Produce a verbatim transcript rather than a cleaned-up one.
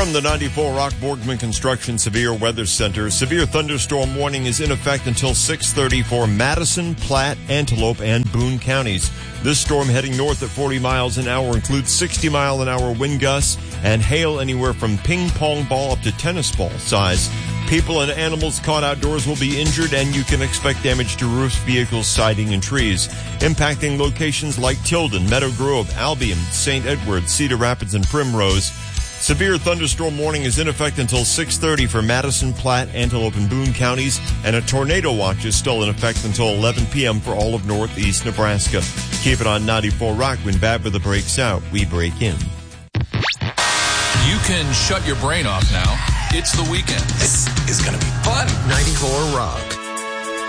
From the ninety-four Rock Borgman Construction Severe Weather Center, severe thunderstorm warning is in effect until six thirty for Madison, Platte, Antelope, and Boone counties. This storm heading north at forty miles an hour includes sixty mile an hour wind gusts and hail anywhere from ping pong ball up to tennis ball size. People and animals caught outdoors will be injured, and you can expect damage to roofs, vehicles, siding, and trees, impacting locations like Tilden, Meadow Grove, Albion, Saint Edward, Cedar Rapids, and Primrose. Severe thunderstorm warning is in effect until six thirty for Madison, Platte, Antelope, and Boone counties, and a tornado watch is still in effect until eleven p.m. for all of northeast Nebraska. Keep it on ninety-four Rock. When bad weather breaks out, we break in. You can shut your brain off now. It's the weekend. This is going to be fun. ninety-four Rock.